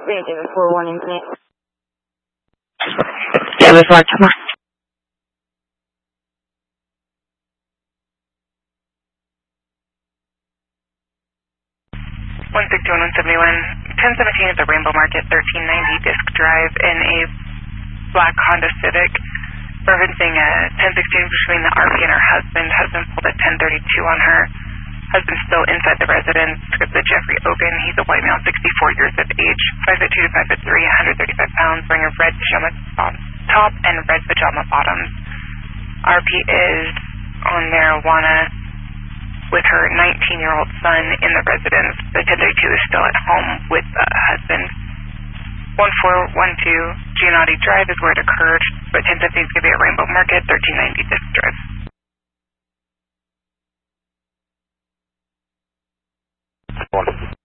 David 4-1 Infinite. David 4, come on. $161-171, 1017 at the Rainbow Market, 1390 Disc Drive in a black Honda Civic, referencing a 1016 between the RV and her husband. Husband pulled at 1032 on her. Husband still inside the residence. Scripted Jeffrey Ogan. He's a white male, 64 years of age, 5'2" to 5'3", 135 pounds, wearing a red pajama top and red pajama bottoms. RP is on marijuana with her 19-year-old son in the residence. The 1032 is still at home with the husband. 1412 Giannotti Drive is where it occurred, but 1017 is going to be at Rainbow Market, 1390 Disc Drive. Wonderful.